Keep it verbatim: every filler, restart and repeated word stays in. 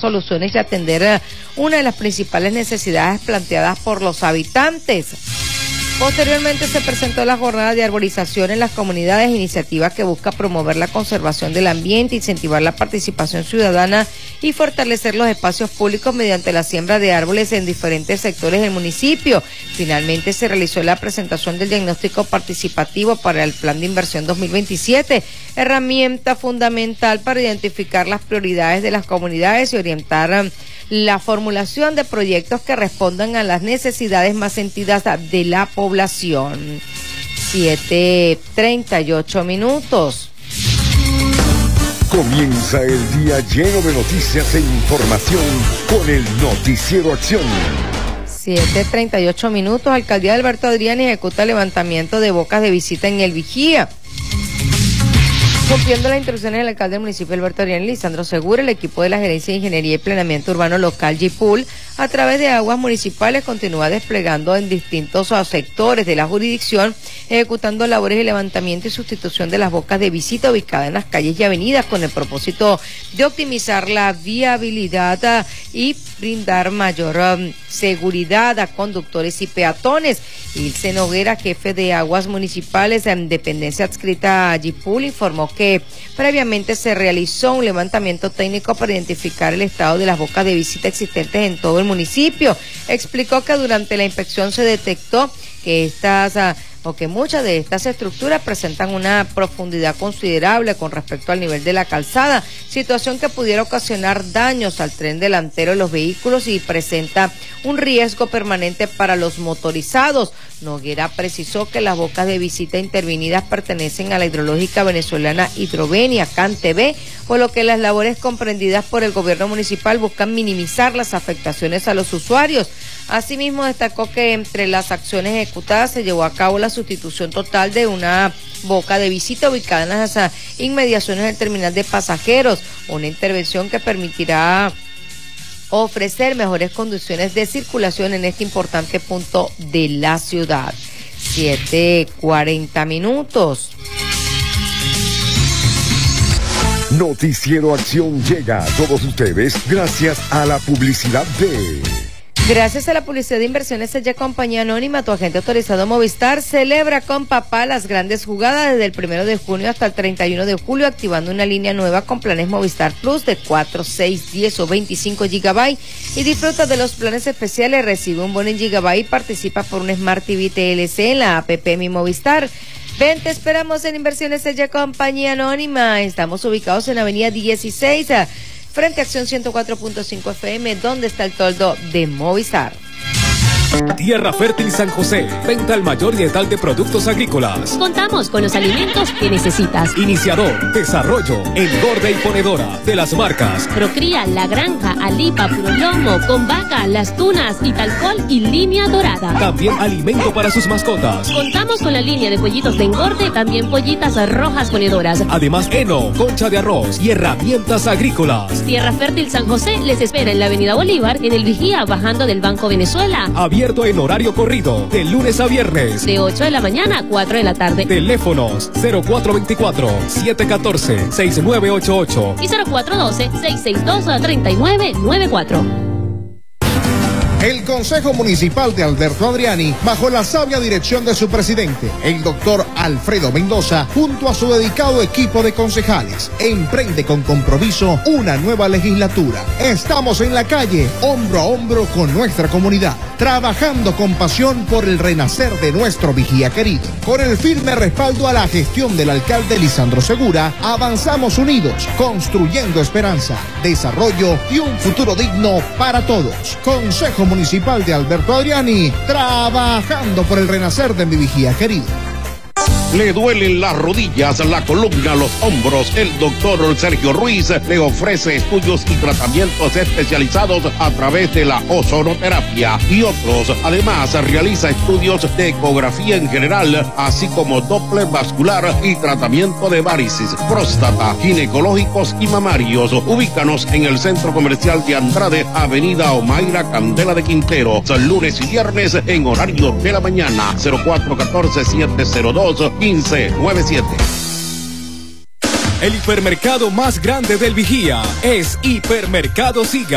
soluciones y atender una de las principales necesidades planteadas por los habitantes. Posteriormente se presentó la jornada de arborización en las comunidades, iniciativa que busca promover la conservación del ambiente, incentivar la participación ciudadana y fortalecer los espacios públicos mediante la siembra de árboles en diferentes sectores del municipio. Finalmente se realizó la presentación del diagnóstico participativo para el Plan de Inversión dos mil veintisiete, herramienta fundamental para identificar las prioridades de las comunidades y orientar la formulación de proyectos que respondan a las necesidades más sentidas de la población. siete treinta y ocho minutos. Comienza el día lleno de noticias e información con el Noticiero Acción. siete treinta y ocho minutos. Alcaldía de Alberto Adriani ejecuta levantamiento de bocas de visita en el Vigía. Cumpliendo las instrucciones del alcalde del municipio de Alberto Adriani, Lisandro Segura, el equipo de la Gerencia de Ingeniería y Planeamiento Urbano Local, G I P U L, a través de aguas municipales, continúa desplegando en distintos sectores de la jurisdicción, ejecutando labores de levantamiento y sustitución de las bocas de visita ubicadas en las calles y avenidas, con el propósito de optimizar la viabilidad y brindar mayor um, seguridad a conductores y peatones. Ilse Noguera, jefe de aguas municipales en dependencia adscrita a G I P U L, informó que previamente se realizó un levantamiento técnico para identificar el estado de las bocas de visita existentes en todo el municipio. Explicó que durante la inspección se detectó que estas uh, o que muchas de estas estructuras presentan una profundidad considerable con respecto al nivel de la calzada, situación que pudiera ocasionar daños al tren delantero de los vehículos y presenta un riesgo permanente para los motorizados. Noguera precisó que las bocas de visita intervenidas pertenecen a la hidrológica venezolana Hidrovenia, CanTV, por lo que las labores comprendidas por el gobierno municipal buscan minimizar las afectaciones a los usuarios. Asimismo, destacó que entre las acciones ejecutadas se llevó a cabo la sustitución total de una boca de visita ubicada en las inmediaciones del terminal de pasajeros, una intervención que permitirá ofrecer mejores condiciones de circulación en este importante punto de la ciudad. siete cuarenta minutos. Noticiero Acción llega a todos ustedes gracias a la publicidad de... Gracias a la publicidad de Inversiones Sella Compañía Anónima, tu agente autorizado Movistar celebra con papá las grandes jugadas desde el primero de junio hasta el treinta y uno de julio, activando una línea nueva con planes Movistar Plus de cuatro, seis, diez o veinticinco gigabytes y disfruta de los planes especiales, recibe un bono en gigabyte y participa por un Smart T V T L C en la app Mi Movistar. Ven, te esperamos en Inversiones Sella Compañía Anónima. Estamos ubicados en Avenida dieciséis, frente a Acción ciento cuatro punto cinco F M, donde está el toldo de Movistar. Tierra Fértil San José, venta al mayor y tal de productos agrícolas. Contamos con los alimentos que necesitas. Iniciador, desarrollo, engorde y ponedora de las marcas Procría, La Granja, Alipa, Puro Lomo, Con Vaca, Las Tunas, Vitalcol y Línea Dorada. También alimento para sus mascotas. Contamos con la línea de pollitos de engorde, también pollitas rojas ponedoras. Además, heno, concha de arroz y herramientas agrícolas. Tierra Fértil San José les espera en la Avenida Bolívar, en el Vigía, bajando del Banco Venezuela. Abierto en horario corrido, de lunes a viernes. De ocho de la mañana a cuatro de la tarde. Teléfonos cero cuatro veinticuatro, siete catorce, seis nueve ocho ocho y cero cuatro doce, seis seis dos, tres nueve nueve cuatro. El Consejo Municipal de Alberto Adriani, bajo la sabia dirección de su presidente, el doctor Alfredo Mendoza, junto a su dedicado equipo de concejales, emprende con compromiso una nueva legislatura. Estamos en la calle, hombro a hombro con nuestra comunidad, trabajando con pasión por el renacer de nuestro Vigía querido. Con el firme respaldo a la gestión del alcalde Lisandro Segura, avanzamos unidos, construyendo esperanza, desarrollo y un futuro digno para todos. Consejo Municipal de Alberto Adriani, trabajando por el renacer de mi Vigía querido. Le duelen las rodillas, la columna, los hombros. El doctor Sergio Ruiz le ofrece estudios y tratamientos especializados a través de la ozonoterapia y otros. Además, realiza estudios de ecografía en general, así como Doppler vascular y tratamiento de varices, próstata, ginecológicos y mamarios. Ubícanos en el Centro Comercial de Andrade, Avenida Omaira Candela de Quintero, lunes y viernes en horario de la mañana. cero cuatro uno cuatro, siete cero dos, uno cinco nueve siete. El hipermercado más grande del Vigía es Hipermercado Siga.